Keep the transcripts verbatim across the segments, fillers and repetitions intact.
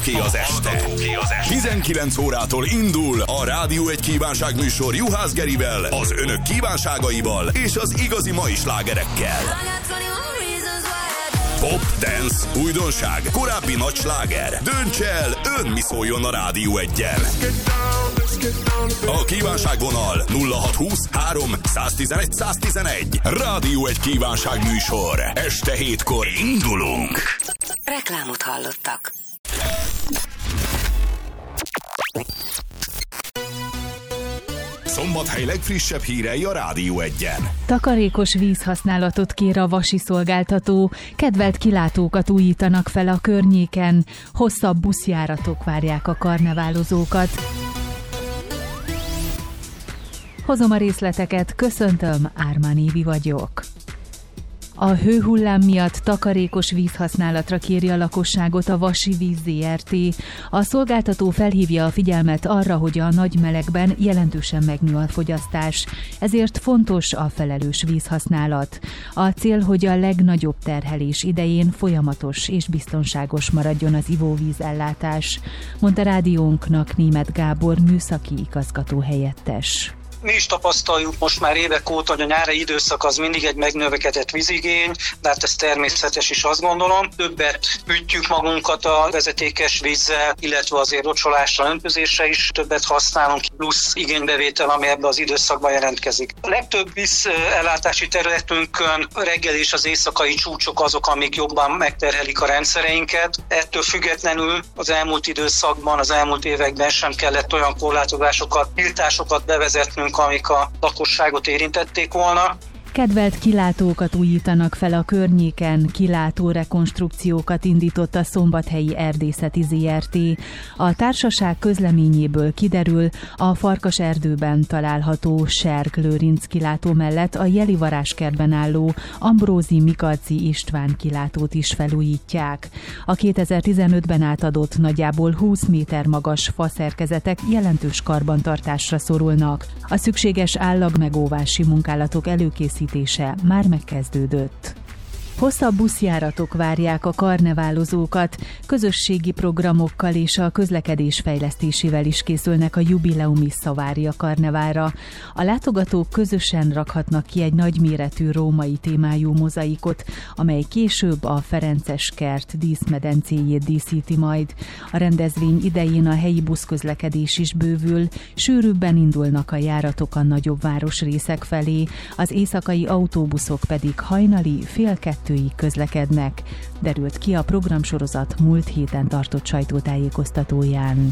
Hallgatóké az este. tizenkilenc órától indul a Rádió egy kívánság műsor Juhász Gerivel, az önök kívánságaival és az igazi mai slágerekkel. Pop, dance, újdonság, korábbi nagy sláger. Dönts el, ön mi szóljon a Rádió eggyel. A kívánságvonal nulla hat húsz három száztizenegy száztizenegy. Rádió egy kívánság műsor. Este hétkor indulunk. Reklámot hallottak. Szombathely legfrissebb hírei a Rádió egyen. Takarékos vízhasználatot kér a vasi szolgáltató, kedvelt kilátókat újítanak fel a környéken, hosszabb buszjáratok várják a karneválozókat. Hozom a részleteket, köszöntöm, Ármán Évi vagyok. A hőhullám miatt takarékos vízhasználatra kéri a lakosságot a Vasi Víz zé er té. A szolgáltató felhívja a figyelmet arra, hogy a nagy melegben jelentősen megnő a fogyasztás, ezért fontos a felelős vízhasználat. A cél, hogy a legnagyobb terhelés idején folyamatos és biztonságos maradjon az ivóvízellátás, mondta rádiónknak Németh Gábor műszaki igazgató helyettes. Mi is tapasztaljuk most már évek óta, hogy a nyári időszak az mindig egy megnövekedett vízigény, de hát ez természetes is, azt gondolom. Többet ütjük magunkat a vezetékes vízzel, illetve azért locsolásra, öntözésre is többet használunk, plusz igénybevétel, ami ebben az időszakban jelentkezik. A legtöbb vízellátási területünkön reggel és az éjszakai csúcsok azok, amik jobban megterhelik a rendszereinket. Ettől függetlenül az elmúlt időszakban, az elmúlt években sem kellett olyan korlátozásokat, tiltásokat bevezetnünk, amik a lakosságot érintették volna. Kedvelt kilátókat újítanak fel a környéken, kilátó rekonstrukciókat indított a Szombathelyi Erdészeti zé er té. A társaság közleményéből kiderül, a Farkaserdőben található Serg Lőrinc kilátó mellett a Jelivarázskertben álló Ambrózi Mikalczi István kilátót is felújítják. A kétezer-tizenötben átadott nagyjából húsz méter magas faszerkezetek jelentős karbantartásra szorulnak. A szükséges állagmegóvási munkálatok előkészítése már megkezdődött. Hosszabb buszjáratok várják a karneválozókat, közösségi programokkal és a közlekedés fejlesztésével is készülnek a jubileumi Szavária karneválra. A látogatók közösen rakhatnak ki egy nagyméretű római témájú mozaikot, amely később a Ferences kert díszmedencéjét díszíti majd. A rendezvény idején a helyi buszközlekedés is bővül, sűrűbben indulnak a járatok a nagyobb városrészek felé, az éjszakai autóbuszok pedig hajnali fél kettő közlekednek, derült ki a programsorozat múlt héten tartott sajtótájékoztatóján.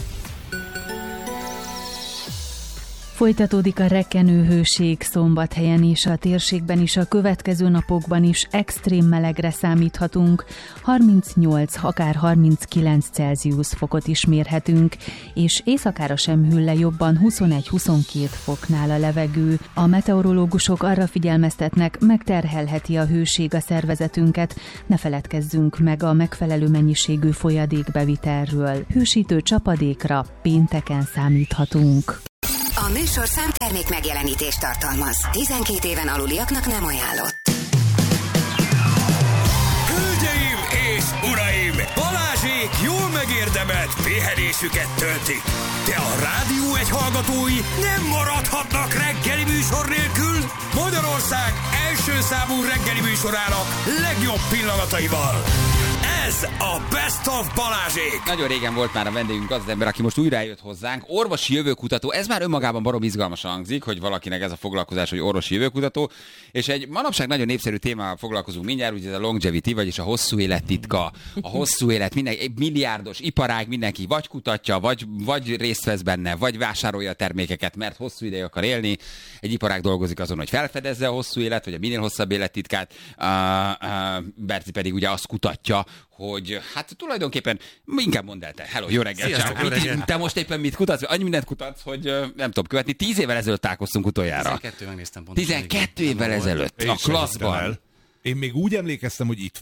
Folytatódik a rekkenőhőség Szombathelyen és a térségben is, a következő napokban is extrém melegre számíthatunk, harmincnyolc, akár harminckilenc Celsius fokot is mérhetünk, és éjszakára sem hűl le jobban huszonegy-huszonkét foknál a levegő. A meteorológusok arra figyelmeztetnek, megterhelheti a hőség a szervezetünket, ne feledkezzünk meg a megfelelő mennyiségű folyadékbevitelről. Hősítő csapadékra pénteken számíthatunk. A műsor számtermék megjelenítést tartalmaz. tizenkét éven aluliaknak nem ajánlott. Hölgyeim és uraim! Balázsék jól megérdemelt pihenésüket töltik. De a Rádió egy hallgatói nem maradhatnak reggeli műsor nélkül. Magyarország első számú reggeli műsorának legjobb pillanataival. Ez a Best of Balázsék! Nagyon régen volt már a vendégünk az, az ember, aki most újra eljött hozzánk. Orvosi jövőkutató. Ez már önmagában barom izgalmasan hangzik, hogy valakinek ez a foglalkozás, hogy orvosi jövőkutató. És egy manapság nagyon népszerű témával foglalkozunk mindjárt, ugye ez a longevity, vagyis a hosszú élet titka. A hosszú élet, minden, egy milliárdos iparág, mindenki vagy kutatja, vagy, vagy részt vesz benne, vagy vásárolja a termékeket, mert hosszú ideig akar élni. Egy iparág dolgozik azon, hogy felfedezze a hosszú élet, vagy a minél hosszabb élettitkát. Uh, uh, Berci pedig ugye azt kutatja, hogy hát tulajdonképpen inkább mondd el te. Hello, jó reggel. Sziasztok, jó reggel. Te most éppen mit kutatsz? Annyi mindent kutatsz, hogy nem tudom követni. Tíz évvel ezelőtt találkoztunk utoljára. tizenkettő megnéztem pontosan. tizenkettő évvel ezelőtt. Én a klasszban. Én még úgy emlékeztem, hogy itt volt.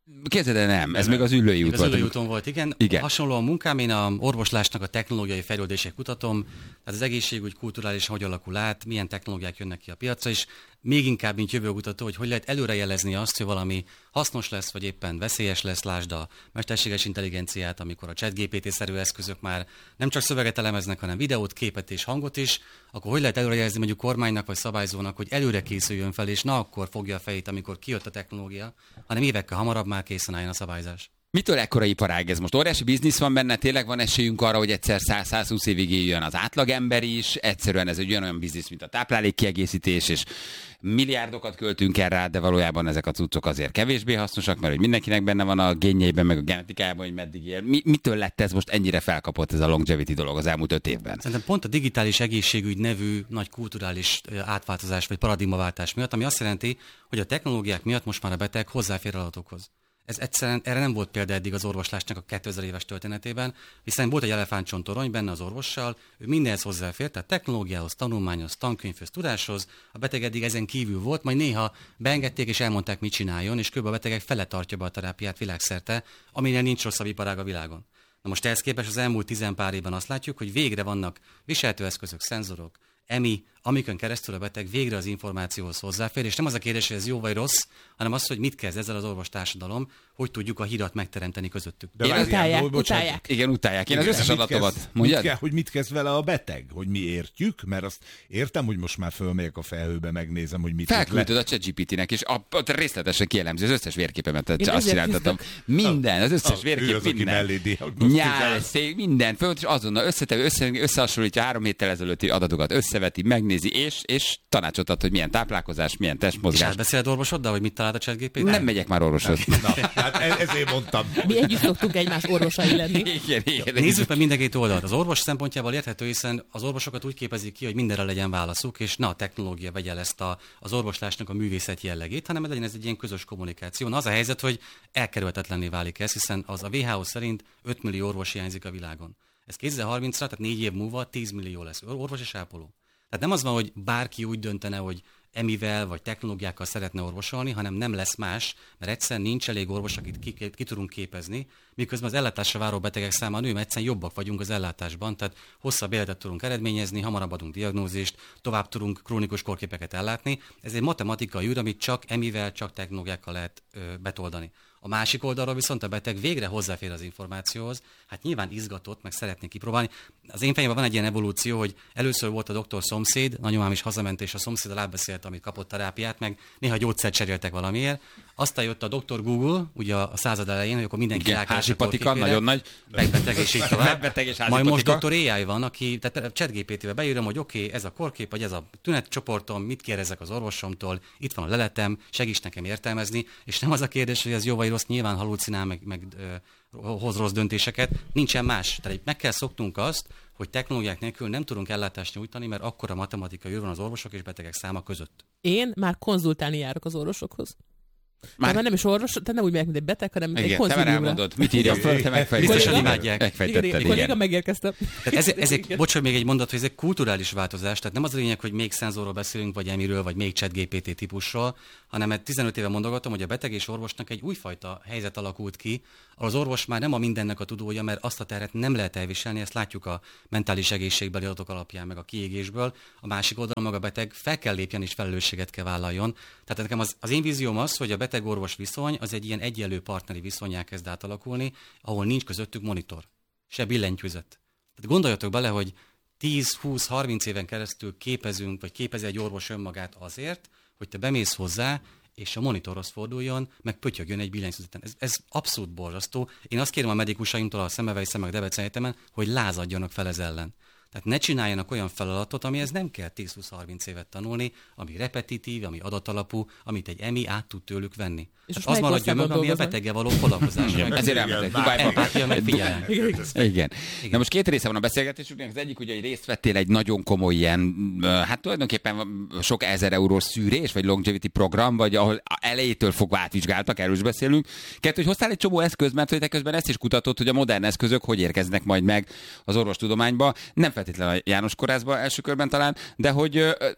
Képzeld el, nem, ez még az Üllői út volt. Az Üllői úton volt, igen. igen. Hasonló a munkám, én a orvoslásnak a technológiai fejlődését kutatom, tehát az egészségügy kulturális hogy alakul át, milyen technológiák jönnek ki a piacra, és még inkább, mint jövőkutató, hogy hogy lehet előrejelezni azt, hogy valami hasznos lesz, vagy éppen veszélyes lesz, lásd a mesterséges intelligenciát, amikor a ChatGPT-szerű eszközök már nem csak szöveget elemeznek, hanem videót, képet és hangot is, akkor hogy lehet előrejelezni mondjuk kormánynak vagy szabályzónak, hogy előre készüljön fel, és na akkor fogja a fejét, amikor kijött a technológia, hanem évekkel hamarabb már készen álljon a szabályzás. Mitől ekkora iparág ez most? Óriási biznisz van benne, tényleg van esélyünk arra, hogy egyszer száz-százhúsz évig éljön az átlagember is, egyszerűen ez egy olyan biznisz, mint a táplálékkiegészítés, és milliárdokat költünk erre, de valójában ezek a cuccok azért kevésbé hasznosak, mert hogy mindenkinek benne van a génjeiben, meg a genetikájában, hogy meddig él. Mi, mitől lett ez most ennyire felkapott ez a longevity dolog az elmúlt öt évben? Szerintem pont a digitális egészségügy nevű nagy kulturális átváltozás vagy paradigmaváltás miatt, ami azt jelenti, hogy a technológiák miatt most már a beteg hozzáfér adatokhoz. Ez egyszerűen, erre nem volt példa eddig az orvoslásnak a kétezer éves történetében, hiszen volt egy elefántcsontorony benne az orvossal, ő mindenhez hozzáfért, tehát technológiához, tanulmányhoz, tankönyvhöz, tudáshoz, a beteg eddig ezen kívül volt, majd néha beengedték és elmondták, mit csináljon, és kb. A betegek fele tartja be a terápiát világszerte, aminél nincs rosszabb iparág a világon. Na most ehhez képest az elmúlt tizen pár évben azt látjuk, hogy végre vannak viseltőeszközök, szenzorok, emi, amikön keresztül a beteg végre az információhoz hozzáfér, és nem az a kérdés, hogy ez jó vagy rossz, hanem az, hogy mit kezd ezzel az orvostársadalom, hogy tudjuk a hírat megteremteni közöttük. De várjál, utálják, utálják. Igen, utálják. Én az összes adatomat mondjad? Mit hogy mit kezd vele a beteg? Hogy mi értjük? Mert azt értem, hogy most már fölmegyek a felhőbe, megnézem, hogy mit felküldted a ChatGPT-nek, és a, a részletesen kielemzi az összes vérképemet. Azt csináltattam. Minden, az összes vérkép, minden. Nyál, szék, minden. Föl, és azonnal összetevő, össze, összehasonlítja három héttel ezelőtti adatokat, összeveti, megnézi, és, és tanácsot ad, hogy milyen táplálkozás, milyen testmozgás. És átbeszéled orvosoddal, hogy mit talált a ChatGPT? Nem megyek már orvoshoz. Ezért mondtam. Mi együtt szoktunk egymás orvosai lenni. Igen, igen, nézzük meg mind a két oldalt. Az orvos szempontjából érthető, hiszen az orvosokat úgy képezik ki, hogy mindenre legyen válaszuk, és ne a technológia vegye ezt a, az orvoslásnak a művészet jellegét, hanem legyen ez egy ilyen közös kommunikáció. Na, az a helyzet, hogy elkerülhetetlenné válik ez, hiszen az a vé há o szerint öt millió orvos hiányzik a világon. Ez kétezer-harmincra, tehát négy év múlva tíz millió lesz orvos és ápoló. Tehát nem az van, hogy bárki úgy döntene, hogy emivel vagy technológiákkal szeretne orvosolni, hanem nem lesz más, mert egyszerűen nincs elég orvos, akit ki, ki, ki tudunk képezni, miközben az ellátásra váró betegek száma nő, mert egyszerűen jobbak vagyunk az ellátásban, tehát hosszabb életet tudunk eredményezni, hamarabb adunk diagnózist, tovább tudunk krónikus kórképeket ellátni. Ez egy matematikai űr, amit csak emivel, csak technológiákkal lehet ö, betoldani. A másik oldalról viszont a beteg végre hozzáfér az információhoz, hát nyilván izgatott, meg szeretné kipróbálni. Az én fejemben van egy ilyen evolúció, hogy először volt a doktor szomszéd, nagyomám is hazament, és a szomszéd átbeszélt, amit kapott terápiát, meg néha gyógyszert cseréltek valamiért. Aztán jött a doktor Google, ugye a század elején, hogy akkor mindenki házi patika, nagyon nagy. Megbeteg és így tovább. Megbeteg és Majd most doktor á i van, aki, tehát ChatGPT-vel beírom, hogy oké, okay, ez a kórkép, vagy ez a tünetcsoportom, mit kérdezek az orvosomtól, itt van a leletem, segíts nekem értelmezni, és nem az a kérdés, hogy ez jó vagy rossz, nyilván halucinál, meg, meg ö, hoz rossz döntéseket, nincsen más. Tehát meg kell szoktunk azt, hogy technológiák nélkül nem tudunk ellátást nyújtani, mert akkora matematikai űr van az orvosok és betegek száma között. Én már konzultálni járok az orvosokhoz. Már... már nem is orvos, te nem úgy megyek, mint egy beteg, hanem igen, egy konziliumra. Te már elmondod, mit írja föl, te megfejtetted. Biztosan imádják. Megfejtetted, igen. Igen, megérkeztem. Tehát ez, ez egy, bocsánat, még egy mondat, hogy ez egy kulturális változás, tehát nem az a lényeg, hogy még szenzorról beszélünk, vagy emiről, vagy még ChatGPT típusról, hanem tizenöt éve mondogatom, hogy a beteg és orvosnak egy újfajta helyzet alakult ki, ahol az orvos már nem a mindennek a tudója, mert azt a terhet nem lehet elviselni, ezt látjuk a mentális egészségbeli adatok alapján, meg a kiégésből. A másik oldalon maga a beteg fel kell lépjen és felelősséget kell vállaljon. Tehát nekem az, az én vízióm az, hogy a beteg-orvos viszony az egy ilyen egyenlő partneri viszonnyá kezd átalakulni, ahol nincs közöttük monitor, se billentyűzet. Tehát gondoljatok bele, hogy tíz, húsz, harminc éven keresztül képezünk, vagy képezi egy orvos önmagát azért, hogy te bemész hozzá, és a monitorhoz forduljon, meg pötyögjön egy billentyűzeten. Ez, ez abszolút borzasztó. Én azt kérem a medikusaimtól a Szemmelweis meg a Debrecen Egyetemen, hogy lázadjanak fel ez ellen. Tehát ne csináljanak olyan feladatot, amihez nem kell tíz-húsz-harminc évet tanulni, ami repetitív, ami adatalapú, amit egy emi át tud tőlük venni. És az maradjon meg, ami a beteggel való foglalkozás. Ezért elmentek Dubájba. Empátia, meg figyelem. Igen. Igen. Na most két része van a beszélgetésünknek. Az egyik ugye, hogy részt vettél egy nagyon komoly ilyen, hát tulajdonképpen sok ezer eurós szűrés, vagy longevity program, vagy ahol elejétől fogva átvizsgáltak, erről is beszélünk. Kettő, hogy hoztál egy csomó eszköz, mert hogy te közben ezt is kutatod, hogy a modern eszközök hogy érkeznek majd meg az orvostudományba. Nem feltétlenül a János Kórházba első körben talán, de hogy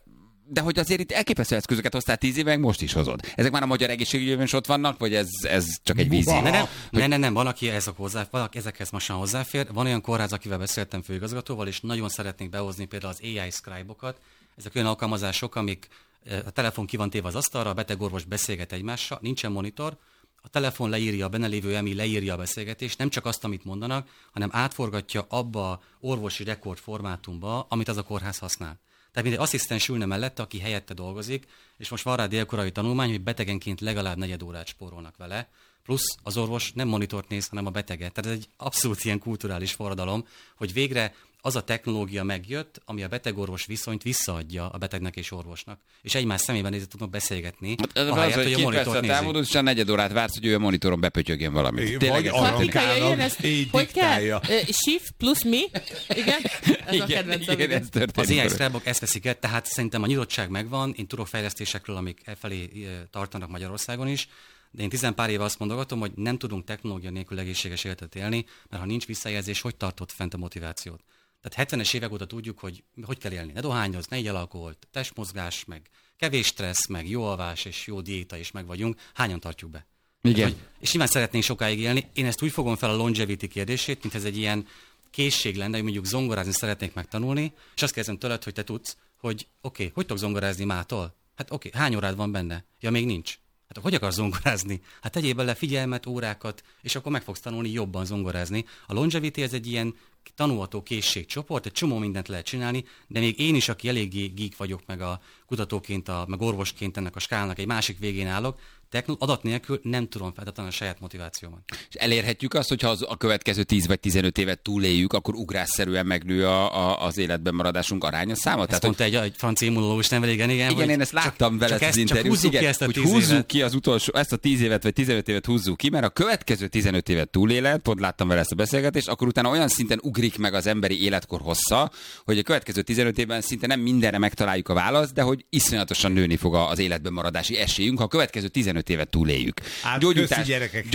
de hogy azért itt elképesztő eszközöket hoztál tíz éve, meg most is hozod. Ezek már a magyar egészségügyben is ott vannak, vagy ez, ez csak egy vízió? Nem, nem, nem, nem, nem, valaki, ezek hozzá, valaki ezekhez mostan hozzáfér. Van olyan kórház, akivel beszéltem főigazgatóval, és nagyon szeretnénk behozni például az á i Scribe-okat. Ezek olyan alkalmazások, amik a telefon ki van téve az asztalra, a betegorvos beszélget egymással, nincsen monitor, a telefon leírja, a benne lévő emi leírja a beszélgetést, nem csak azt, amit mondanak, hanem átforgatja abba a orvosi rekord formátumba, amit az a kórház használ. Tehát mindegy asszisztens ülne mellette, aki helyette dolgozik, és most van rá délkorai tanulmány, hogy betegenként legalább negyed órát spórolnak vele, plusz az orvos nem monitort néz, hanem a beteget. Tehát ez egy abszolút ilyen kulturális forradalom, hogy végre az a technológia megjött, ami a beteg-orvos viszonyt visszaadja a betegnek és orvosnak. És egymás szemében nézve tudnak beszélgetni, hát, ahelyett, az, hogy a monitort nézik. Távolod, és a negyed órát vársz, hogy ő a monitoron bepötyögjen valamit. Vagy arrankálnak, így diktálja. Shift plusz mi? Igen? Ez a kedvencem. Igen, ez történik. Az á i Scribe-ok ezt veszik el, tehát szerintem a nyitottság megvan, én tudok fejlesztésekről, amik e felé tartanak Magyarországon is, de én tizenpár éve azt mondogatom, hogy nem tudunk technológia nélkül egészséges életet élni, mert ha nincs visszajelzés, hogy tartott fent a motivációt. Tehát hetvenes évek óta tudjuk, hogy hogy kell élni. Ne dohányoz, ne igy alkoholt, testmozgás, meg kevés stressz, meg jó alvás és jó diéta is meg vagyunk. Hányan tartjuk be? Igen. Tehát, hogy, és nyilván szeretnénk sokáig élni. Én ezt úgy fogom fel a longevity kérdését, mint ez egy ilyen készség lenne, hogy mondjuk zongorázni szeretnék megtanulni, és azt kérdezem tőled, hogy te tudsz, hogy oké, okay, hogy tudok zongorázni mától? Hát oké, okay, hány órád van benne? Ja, még nincs. Hát hogy akarsz zongorázni? Hát tegyél bele figyelmet, órákat, és akkor meg fogsz tanulni jobban zongorázni. A longevity ez egy ilyen tanulható készségcsoport, egy csomó mindent lehet csinálni, de még én is, aki eléggé geek vagyok, meg a kutatóként, a, meg orvosként ennek a skálnak egy másik végén állok, adat nélkül nem tudom feltétlenül a saját motivációmat. És elérhetjük azt, hogyha az a következő tíz vagy tizenöt évet túléljük, akkor ugrásszerűen megnő a, a, az életben maradásunk aránya száma? Ezt mondta hogy... egy, egy francia immunológus nem régen, igen. Igen, én ezt láttam vele az interjút. Húzzuk ki ezt a hogy tíz húzzuk évet. ki az utolsó, ezt a tíz évet vagy tizenöt évet húzzuk ki, mert a következő tizenöt évet túléled, pont láttam vele ezt a beszélgetést, akkor utána olyan szinten ugrik meg az emberi életkor hossza, hogy a következő tizenöt évben szinte nem mindenre megtaláljuk a választ, de hogy iszonyatosan nőni fog az életben maradási esélyünk, ha a következő tizenöt évet túléljük. Gyógyítás, gyerekek,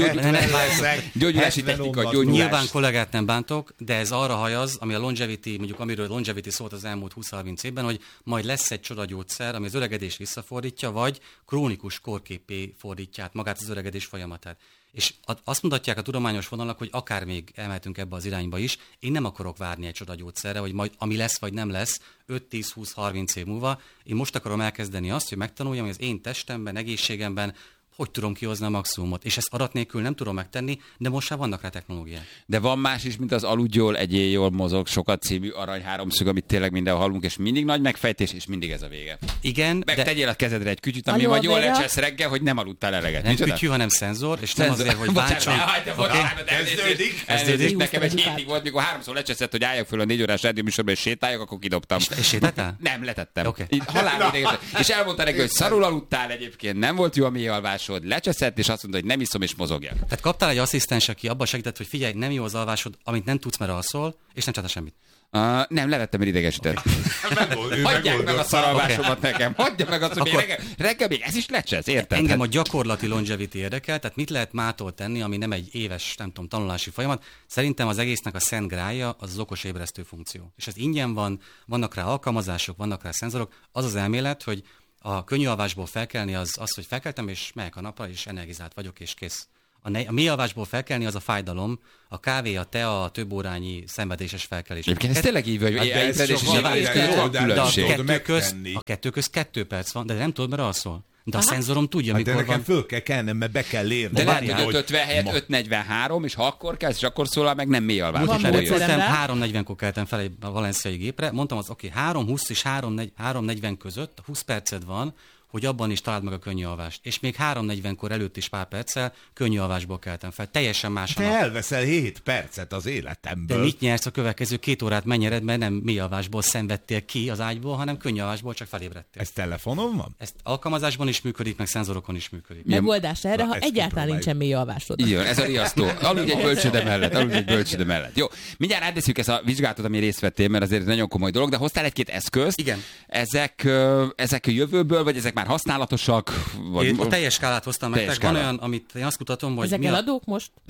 gyógyulási technika, gyógyulás. Nyilván kollégát nem bántok, de ez arra hajaz, ami a longevity, mondjuk amiről longevity szólt az elmúlt húsz-harminc évben, hogy majd lesz egy csodagyógyszer, ami az öregedés visszafordítja, vagy krónikus korképé fordítja át magát az öregedés folyamatát. És azt mondatják a tudományos vonalak, hogy akár még elmehetünk ebbe az irányba is. Én nem akarok várni egy csodagyógyszerre, hogy majd ami lesz vagy nem lesz öt, tíz, húsz, harminc év múlva. Én most akarom elkezdeni azt, hogy megtanuljam, hogy az én testemben, egészségemben hogy tudom kihozni a maximumot. És ezt adat nélkül nem tudom megtenni, de most már vannak rá technológiák. De van más is, mint az aludj jól, egyél jól, mozog, sokat című arany háromszög, amit tényleg mindenhol hallunk, és mindig nagy megfejtés, és mindig ez a vége. Igen, meg de... tegyél a kezedre egy kütyüt, ami majd jól lecsesz reggel, hogy nem aludtál eleget. Nem kütyű, hanem szenzor, és nem azért, hogy bántson. Kezdődik. Kezdődik. Nekem egy hétig volt, mikor háromszor lecseszett, hogy álljak föl a négy órás rádióműsorba, és sétáljak, akkor kidobtam. És sétáltál? Nem, letettem. Halálra. És elmondta neki, hogy szarul aludtál egyébként, nem volt jó a mélyalvásod, lecseszett, és azt mondta, hogy nem iszom és mozogjak. Tehát kaptál egy asszisztens, aki abban segített, hogy figyelj, nem jó az alvásod, amit nem tudsz, mert alszol, és nem csinálta semmit. Uh, nem, levettem, mert idegesített. Hagyják meg a szaralvásomat okay. nekem. Hagyja meg azt, hogy Akkor... reggel, reggel még ez is lecsesz, érted? Engem a gyakorlati longevity érdekel, tehát mit lehet mától tenni, ami nem egy éves, nem tudom, tanulási folyamat. Szerintem az egésznek a szent grálja az az okos ébresztő funkció. És ez ingyen van, vannak rá alkalmazások, vannak rá szenzorok. Az az elmélet, hogy a könnyű alvásból felkelni az, az, hogy felkeltem, és megyek a napra, és energizált vagyok, és kész. A, ne- a mély alvásból felkelni az a fájdalom, a kávé, a tea, a több órányi szenvedéses felkelés. Egyébként ez tényleg így, hogy a kettő köz kettő perc van, de nem tudod, mert alszol. De a Aha. szenzorom tudja, hát mikor van. föl kell kelnem, mert be kell érni. De lehet, hogy öt ötven helyett öt negyvenhárom, és ha akkor kezd, és akkor szólal meg, nem mély alvás. Most három negyvenkor keltem fel egy valenciai gépre, mondtam az, oké, okay, három húsz és három negyven között, húsz perced van, hogy abban is találd meg a könnyű alvást. És még három negyvenkor előtt is pár perccel könnyű alvásból keltem fel. Teljesen más a nap. Te elveszel hét percet az életemből. De mit nyersz a következő két órát mennyered, mert nem mély alvásból szenvedtél ki az ágyból, hanem könnyű alvásból csak felébredtél. Ez telefonon van? Ez alkalmazásban is működik, meg szenzorokon is működik. Megoldás erre, ha egyáltalán nincsen mély alvásod. Igen, ez a riasztó. Aludj egy bölcsőde mellett, aludj egy bölcsőde mellett. Jó, mindjárt átnézzük ezt a vizsgálatot, ami részt vettél, mert azért nagyon komoly dolog, de hoztál egy-két eszközt. Igen. Ezek, ezek a jövőből, vagy ezek már használatosak? Vagy... Én a teljes skálát hoztam nektek. Van olyan, amit én azt kutatom, hogy... Ezek eladók a... most?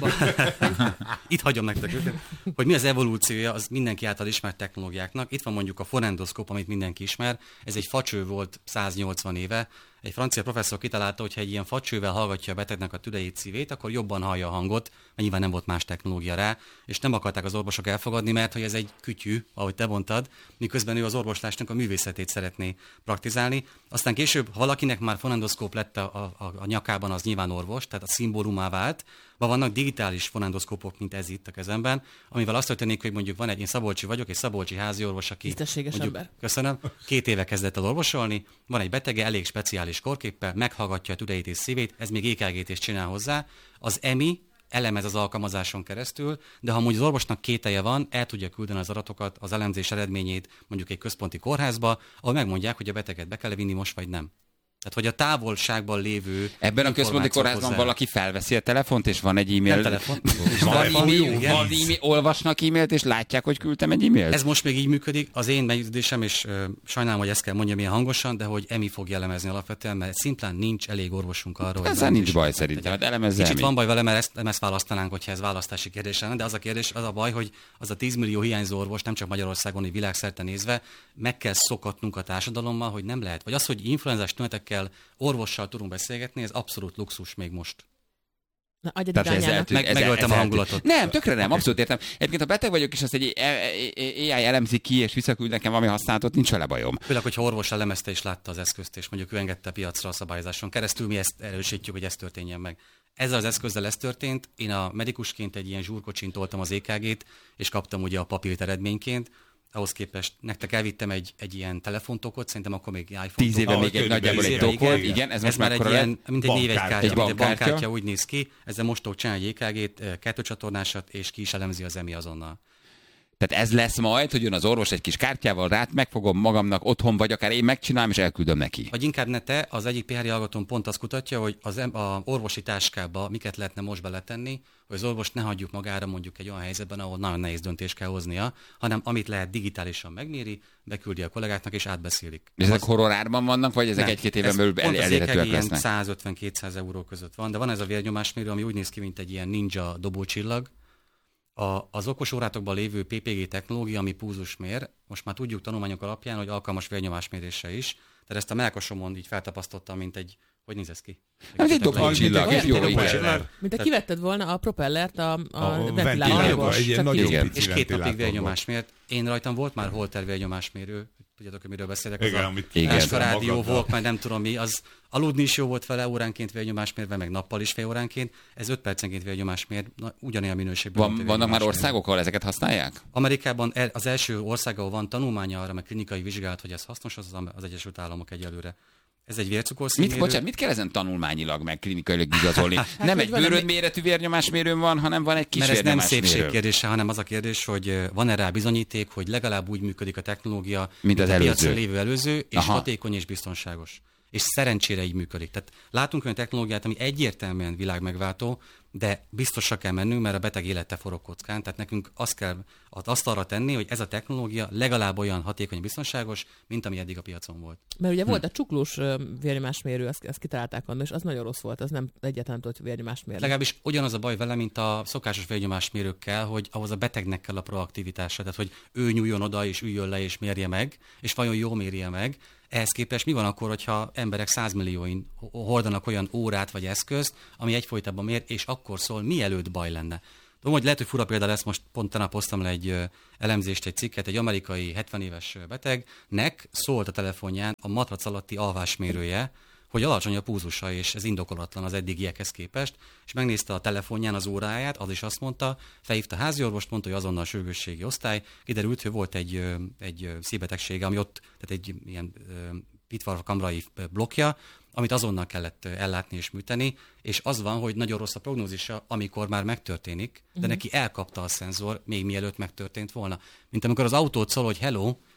Itt hagyom nektek őket. Hogy mi az evolúciója az mindenki által ismert technológiáknak. Itt van mondjuk a fonendoszkóp, amit mindenki ismer. Ez egy facső volt száznyolcvan éve. Egy francia professzor kitalálta, hogy ha egy ilyen facsővel hallgatja a betegnek a tüdejét, szívét, akkor jobban hallja a hangot, mert nyilván nem volt más technológia rá, és nem akarták az orvosok elfogadni, mert hogy ez egy kütyű, ahogy te mondtad, miközben ő az orvoslásnak a művészetét szeretné praktizálni. Aztán később, ha valakinek már fonendoszkóp lett a, a, a nyakában, az nyilván orvos, tehát a szimbólumá vált. Ma vannak digitális fonendoszkópok, mint ez itt a kezemben, amivel azt történik, hogy mondjuk van egy, én szabolcsi vagyok, egy szabolcsi házi orvos, aki mondjuk, ember. Köszönöm, két éve kezdett el orvosolni, van egy betege, elég speciális korképpel, meghallgatja a tüdejét és szívét, ez még é ká gét is csinál hozzá. Az e em i elemez az alkalmazáson keresztül, de ha mondjuk az orvosnak kételje van, el tudja küldeni az adatokat, az elemzés eredményét mondjuk egy központi kórházba, ahol megmondják, hogy a beteget be kell vinni most vagy nem. Tehát, hogy a távolságban lévő... Ebben a központi kórházban hozzá... valaki felveszi a telefont, és van egy e-mail... Nem telefon. van van e-mail, van e-mail, olvasnak e-mailt, és látják, hogy küldtem egy e-mailt? Ez most még így működik. Az én meggyőződésem, és uh, sajnálom, hogy ezt kell mondjam ilyen hangosan, de hogy e em i fog elemezni alapvetően, mert szimplán nincs elég orvosunk arra, hogy... Ezzel nincs baj szerintem, hát elemezze. Kicsit van baj vele, mert ezt, ezt választanánk, hogyha ez választási kérdés lenne, de az a kérdés, az a baj, hogy az a tíz millió hiányzó orvos, nem csak Magyarországon, hogy világszerte nézve, meg kell szokatnunk a társadalommal, hogy nem lehet. Vagy az, hogy influenzás tünetekkel orvossal tudunk beszélgetni, ez abszolút luxus még most. Na, adjad a Dányának. Meg, megöltem a hangulatot. Nem, tökre nem, abszolút értem. Egyébként ha beteg vagyok, és azt egy á i elemzi ki, és visszaküld nekem valami használatot, nincs vele bajom. Főleg, hogyha orvos elemezte és látta az eszközt, és mondjuk ő engedte a piacra a szabályozáson keresztül, mi ezt erősítjük, hogy ez történjen meg. Ezzel az eszközzel ez történt. Én a medikusként egy ilyen zsúrkocsin toltam az é ká gét, és kaptam ugye a papírt eredményként. Ahhoz képest nektek elvittem egy, egy ilyen telefontokot, szerintem akkor még iPhone. Tíz éve még egy nagyjából egy tokot, igen, igen, ez, ez most már egy ilyen, mint egy névegykártya, egy bankkártya. bankkártya úgy néz ki, ezzel most tudok csinálni egy é ká gét, kettőcsatornásat, és ki is elemzi az e em i azonnal. Tehát ez lesz majd, hogy jön az orvos egy kis kártyával, rát megfogom magamnak otthon, vagy akár én megcsinálom, és elküldöm neki. Vagy inkább ne te, az egyik pé há er hallgatón pont azt kutatja, hogy az em- a orvosi táskába miket lehetne most beletenni, hogy az orvost ne hagyjuk magára mondjuk egy olyan helyzetben, ahol nagyon nehéz döntést kell hoznia, hanem amit lehet digitálisan megméri, beküldi a kollégáknak és átbeszélik. És ezek horrorárban vannak, vagy ezek egy-két éven belül el- elérhetőek lesznek? száz ötven-kétszáz euró között van, de van ez a vérnyomásmérő, ami úgy néz ki, mint egy ilyen ninja dobócsillag. A, az okos órátokban lévő pé pé gé technológia, ami púzus mér, most már tudjuk tanulmányok alapján, hogy alkalmas vérnyomásmérésre is. Tehát ezt a melkasomon így feltapasztottam, mint egy, hogy néz ez ki? Ez egy dobócsillag, és jó, mint ha kivetted volna a propellert a, a, a ventilátorba. És két napig vérnyomásmért. Én rajtam volt már Holter vérnyomásmérő, tudjátok, hogy miről beszélek, igen, az a Áska rádió volt, majd nem tudom mi, az aludni is jó volt vele óránként vérnyomásmérve, meg nappal is fél óránként, ez öt percenként vérnyomásmér, ugyanilyen minőségben. Van, vannak már országok, ahol ezeket használják? Amerikában az első ország, ahol van tanulmánya arra, meg klinikai vizsgálat, hogy ez hasznos, az az Egyesült Államok egyelőre. Ez egy vércukorszínmérő. Mit, bocsánat, mit kell ezen tanulmányilag, meg klinikailag igazolni? Hát, nem egy bőrödméretű vérnyomásmérőn van, hanem van egy kis vérnyomásmérő. Mert ez nem szépség kérdése, hanem az a kérdés, hogy van-e rá bizonyíték, hogy legalább úgy működik a technológia, mint, mint az a előző. piacon lévő előző, és Aha. hatékony és biztonságos. És szerencsére így működik. Tehát látunk olyan technológiát, ami egyértelműen világmegváltó, de biztosra kell mennünk, mert a beteg élete forog kockán, tehát nekünk azt kell azt arra tenni, hogy ez a technológia legalább olyan hatékony és biztonságos, mint ami eddig a piacon volt. Mert ugye hm. volt a csuklós vérnyomásmérő, ezt, ezt kitalálták onnan, és az nagyon rossz volt, az nem egyáltalán tudott vérnyomást mérni. Legalábbis ugyanaz a baj vele, mint a szokásos vérnyomásmérőkkel, hogy ahhoz a betegnek kell a proaktivitása, tehát hogy ő nyúljon oda, és üljön le, és mérje meg, és vajon jól mérje meg. Ehhez képest mi van akkor, hogyha emberek százmillióin hordanak olyan órát vagy eszközt, ami egyfolytában mér, és akkor szól, mielőtt baj lenne. Tudom, hogy lehet, hogy fura példa lesz, most pont tegnap hoztam le egy elemzést, egy cikket, egy amerikai hetven éves betegnek szólt a telefonján a matrac alatti alvásmérője, hogy alacsony a púzusa, és ez indokolatlan az eddigiekhez képest, és megnézte a telefonján az óráját, az is azt mondta, felhívta a háziorvost, mondta, hogy azonnal a sürgősségi osztály, kiderült, hogy volt egy, egy szívbetegsége, ami ott, tehát egy ilyen pitvarkamrai blokkja, amit azonnal kellett ellátni és műteni, és az van, hogy nagyon rossz a prognózisa, amikor már megtörténik, de uh-huh. neki elkapta a szenzor, még mielőtt megtörtént volna. Mint amikor az autót szól, hogy hello,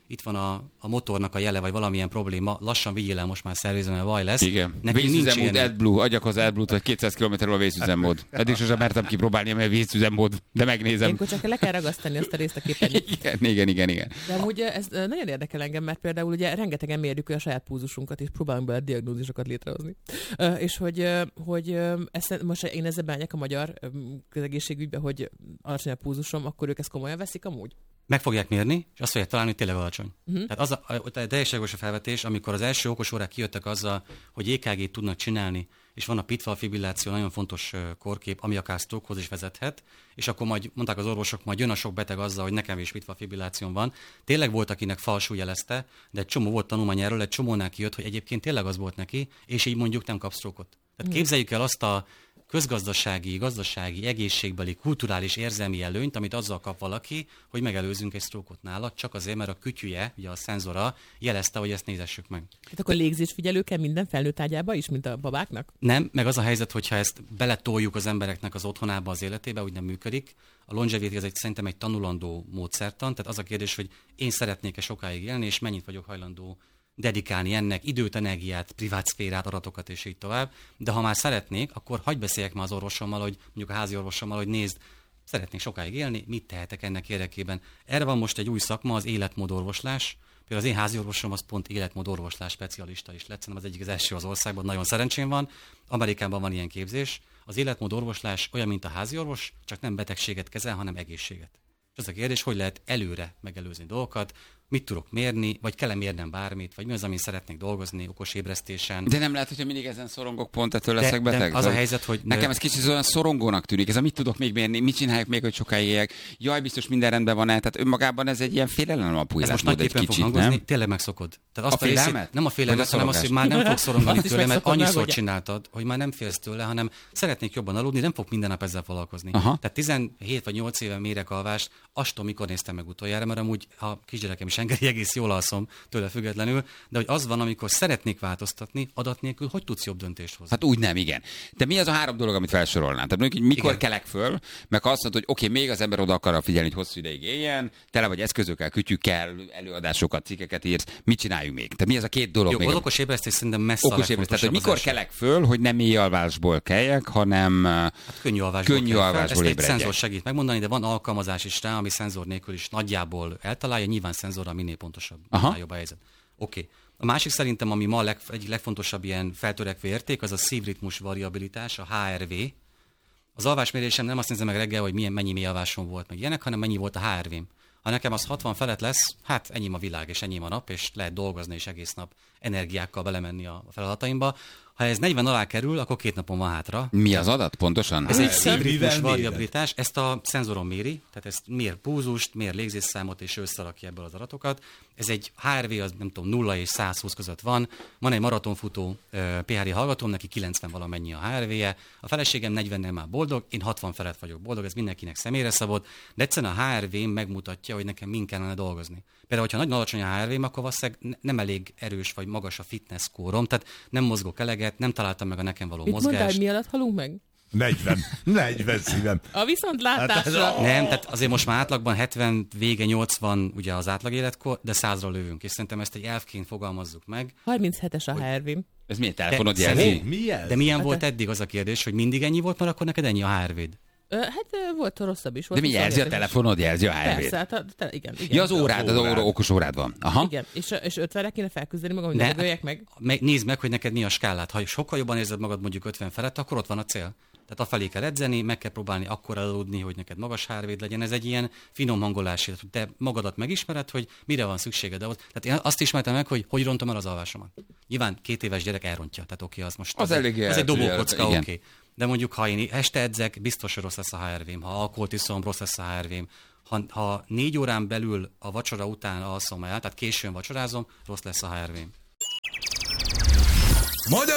itt van a, a motornak a jele, vagy valamilyen probléma, lassan vigyél el, most már szervizem, mert vaj lesz. Igen. Vészüzemmód, AdBlue, adjakhoz AdBlue-t, hogy kétszáz kilométerről a vészüzemmód. Eddig sosem mertem kipróbálni, mert vészüzemmód, de megnézem. Ilyenkor csak le kell ragasztani azt a részt a képernyőt. Igen, igen, igen, igen. De amúgy ez nagyon érdekel engem, mert például ugye rengetegen mérjük a saját pulzusunkat, és próbálunk bele diagnózisokat létrehozni. És hogy, hogy ezt, most én ezzel beállják a magyar közegészségügybe, hogy alacsony a pulzusom, akkor ők ezt komolyan veszik amúgy? Meg fogják mérni, és azt fogják találni, hogy tényleg alacsony. Uh-huh. Tehát az a, a, a teljesen jogos a felvetés, amikor az első okosórák kijöttek azzal, hogy é ká gét tudnak csinálni, és van a pitfall fibrilláció, nagyon fontos kórkép, ami akár strokehoz is vezethet, és akkor majd mondták az orvosok, majd jön a sok beteg azzal, hogy nekem is pitfall fibrillációm van. Tényleg volt, akinek falsú jelezte, de egy csomó volt tanulmány erről, egy csomónál kijött, hogy egyébként tényleg az volt neki, és így mondjuk nem kap stroke-ot. Tehát uh-huh. képzeljük el azt a közgazdasági, gazdasági, egészségbeli, kulturális, érzelmi előnyt, amit azzal kap valaki, hogy megelőzünk egy sztrókot nála, csak azért, mert a kütyüje, ugye a szenzora jelezte, hogy ezt nézessük meg. Hát akkor légzésfigyelő kell minden felnőtt ágyába is, mint a babáknak? Nem, meg az a helyzet, hogyha ezt beletoljuk az embereknek az otthonába, az életébe, úgy nem működik. A longevity az egy, szerintem egy tanulandó módszertan, tehát az a kérdés, hogy én szeretnék-e sokáig élni, és mennyit vagyok hajlandó dedikálni ennek időt, energiát, privát szférát, adatokat és így tovább. De ha már szeretnék, akkor hagyj beszéljek már az orvosommal, hogy mondjuk a házi orvosommal, hogy nézd, szeretnék sokáig élni, mit tehetek ennek érdekében. Erre van most egy új szakma, az életmódorvoslás. Például az én házi orvosom az pont életmódorvoslás specialista is lett, szerintem az egyik az első az országban, nagyon szerencsém van. Amerikában van ilyen képzés. Az életmódorvoslás olyan, mint a házi orvos, csak nem betegséget kezel, hanem egészséget. És az a kérdés, hogy lehet előre megelőzni dolgokat, mit tudok mérni, vagy kell-e mérnem bármit, vagy mi az, amin szeretnék dolgozni, okos ébresztésen. De nem lehet, hogyha mindig ezen szorongok, pont ettől leszek de, beteg? De az a helyzet, hogy... Nekem ez kicsit olyan szorongónak tűnik, ez a mit tudok még mérni, mit csinálják még, hogy sokáig éljek, jaj, biztos minden rendben van-e, tehát önmagában ez egy ilyen félelem alapú életmód egy kicsit, fog hangozni, nem? Tényleg megszokod. Tehát azt a, a félelmet? Részét, nem a félelmet, hanem azt, hogy már nem fogsz szorongani tőle, mert annyiszor csináltad, hogy már nem félsz tőle, hanem szeretnék jobban aludni, nem fog minden nap ezzel foglalkozni. Aha. Tehát tizenhét vagy nyolc éve mérek alvást, azt mikor néztem meg utoljára, mert amúgy a kisgyerekem is engedi, egész jól alszom tőle függetlenül, de hogy az van, amikor szeretnék változtatni, adat nélkül, hogy tudsz jobb döntést hozni? Hát úgy nem, igen. De mi az a három dolog, amit felsorolnál? Tehát mondjuk, hogy mikor igen. kelek föl, meg azt mondod, hogy oké, okay, még az ember oda akar figyelni, hogy hosszú ideig éljen, tele vagy eszközökkel, kütyükkel, előadásokat, cikkeket írsz, mit csináljunk még? Tehát mi az a két dolog? Jó, még? Az okos ébresztés szerintem messze okos a legfontosabb. Tehát, hogy mikor kelek föl, hogy nem éjjel alvásból keljek, hanem hát könnyű alvásból, könnyű alvásból ébredjek. Ezt egy szenzor segít megmondani, de van alkalmazás is rá, ami szenzor nélkül is nagyjából eltalálja, nyilván szenzorral minél pontosabb, minél jobb a helyzet. Oké. Okay. A másik szerintem, ami ma a leg, egyik legfontosabb ilyen feltörekvő érték, az a szívritmus variabilitás, a há er vé. Az alvásmérésem nem azt nézem meg reggel, hogy milyen, mennyi mély alvásom volt, meg ilyenek, hanem mennyi volt a há er vém. Ha nekem az hatvan felett lesz, hát enyém a világ, és enyém a nap, és lehet dolgozni, és egész nap energiákkal belemenni a feladataimba. Ha ez negyven alá kerül, akkor két napon van hátra. Mi az adat pontosan? Ez egy szívritmus variabilitás, ezt a szenzoron méri, tehát ezt mér pulzust, mér légzésszámot, és összerakja ebből az adatokat. Ez egy há er vé, az nem tudom, nulla és száz húsz között van. Van egy maratonfutó pé há er hallgatóm, neki kilencven valamennyi a há er véje. A feleségem negyvennel már boldog, én hatvan felett vagyok boldog, ez mindenkinek személyre szabott, de egyszerűen a há er vém megmutatja, hogy nekem min kellene dolgozni. Például, hogyha nagyon alacsony a há er vém, akkor valószínűleg nem elég erős vagy magas a fitness skórom, tehát nem mozgok eleget, nem találtam meg a nekem való mit mozgást. Mit mondtál, mi alatt halunk meg? negyven. negyven szívem. A viszontlátásra. Hát nem, tehát azért most már átlagban hetven, vége nyolcvan ugye az átlag életkor, de százra lövünk, és szerintem ezt egy elfként fogalmazzuk meg. harminchetes a há er vém. Ez miért telefonod jelzi? Mi ez? De milyen hát volt eddig az a kérdés, hogy mindig ennyi volt, mert akkor neked ennyi a há er véd? Hát volt rosszabb is. Volt de mi jelzi a telefonod, jelzi a há er vét? Persze, hát, te, igen, igen. Ja, az órád, az óra, okos órád van. Aha. Igen, és, és ötvenre kéne felküzdeni magam, hogy ne dögöljek meg. meg. Nézd meg, hogy neked mi a skálát. Ha sokkal jobban érzed magad mondjuk ötven felett, akkor ott van a cél. Tehát afelé kell edzeni, meg kell próbálni akkor aludni, hogy neked magas há er véd legyen. Ez egy ilyen finom hangolás, hogy te magadat megismered, hogy mire van szükséged ahhoz. Tehát én azt ismertem meg, hogy hogy rontom el az alvásomat. Nyilván két éves gyerek elrontja, tehát oké, az most az, az elég ez egy dobókocka, oké. Okay. De mondjuk, ha én este edzek, biztos, hogy rossz lesz a há er vém. Ha alkoholt iszom, rossz lesz a há er vém. Ha, ha négy órán belül a vacsora után alszom el, tehát későn vacsorázom, rossz lesz a há er vém.